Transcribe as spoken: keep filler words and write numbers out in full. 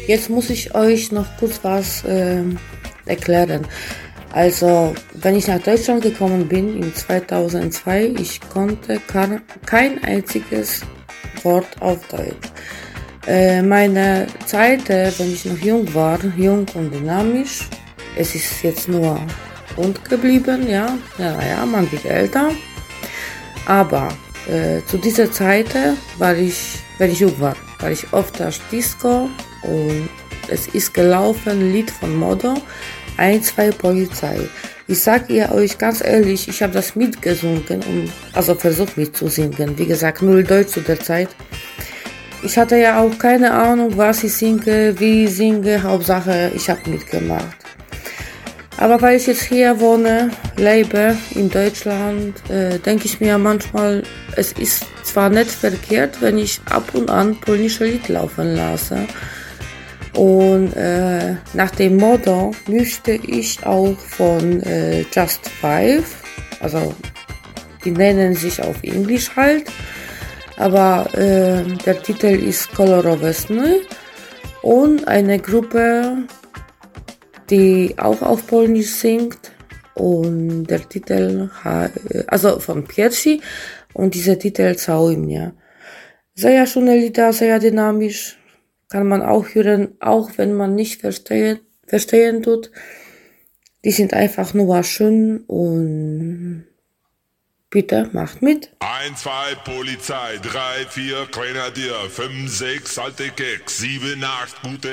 Jetzt muss ich euch noch kurz was äh, erklären. Also, wenn ich nach Deutschland gekommen bin in zweitausendzwei, ich konnte kar- kein einziges Wort auf Deutsch. Äh, meine Zeit, äh, wenn ich noch jung war, jung und dynamisch, es ist jetzt nur rund geblieben, ja, ja, ja, man wird älter. Aber äh, zu dieser Zeit äh, war ich, wenn ich jung war, war ich oft auf Disco und es ist gelaufen Lied von Modo, eins zwei Polizei. Ich sag ihr euch ganz ehrlich, ich habe das mitgesungen, und, also versucht mitzusingen. Wie gesagt, null Deutsch zu der Zeit. Ich hatte ja auch keine Ahnung, was ich singe, wie ich singe, Hauptsache ich habe mitgemacht. Aber weil ich jetzt hier wohne, lebe in Deutschland, äh, denke ich mir manchmal, es ist zwar nicht verkehrt, wenn ich ab und an polnische Lied laufen lasse. Und äh, nach dem Motto möchte ich auch von äh, Just Five, also die nennen sich auf Englisch halt, aber äh, der Titel ist Kolorowe Sny und eine Gruppe, die auch auf Polnisch singt und der Titel, also von Piersi und dieser Titel Całuj mnie. Sehr schöne Lieder, sehr dynamisch, kann man auch hören, auch wenn man nicht verstehen, verstehen tut. Die sind einfach nur schön und bitte macht mit. eins, zwei, Polizei, drei, vier, Grenadier, fünf, sechs, alte Keks, sieben, acht, gute